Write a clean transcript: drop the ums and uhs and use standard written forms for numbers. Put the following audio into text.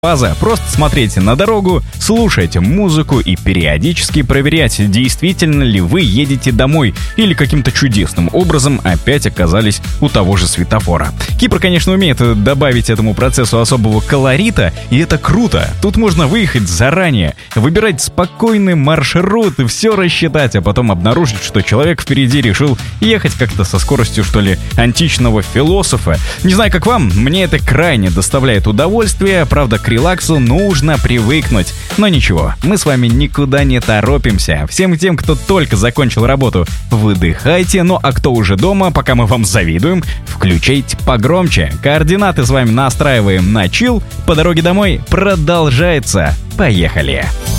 фаза. Просто смотрите на дорогу, слушайте музыку и периодически проверять, действительно ли вы едете домой или каким-то чудесным образом опять оказались у того же светофора. Кипр, конечно, умеет добавить этому процессу особого колорита, и это круто. Тут можно выехать заранее, выбирать спокойный маршрут и все рассчитать, а потом обнаружить, что человек впереди решил ехать как-то со скоростью, что ли, античного философа. Не знаю, как вам, мне это крайне доставляет удовольствие, правда, к релаксу нужно привыкнуть. Но ничего, мы с вами никуда не торопимся. Всем тем, кто только закончил работу, выдыхайте, ну а кто уже дома, пока мы вам завидуем, включайте погромче. Координаты с вами настраиваем на чил, по дороге домой продолжается. Поехали!